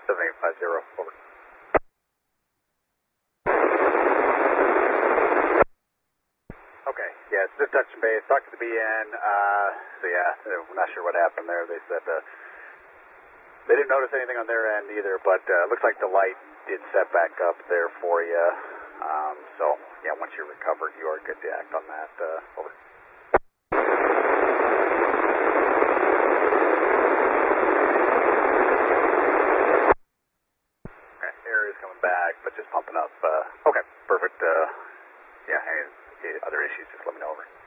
7850, over. Okay, yeah, it's just touching base. Talked to the BN. So yeah, I'm not sure what happened there. They said they didn't notice anything on their end either, but looks like the light did set back up there for you. So yeah, once you're recovered, you are good to act on that. Over. Okay, air is coming back, but just pumping up. Okay, perfect. Yeah, any other issues, just let me know. Over.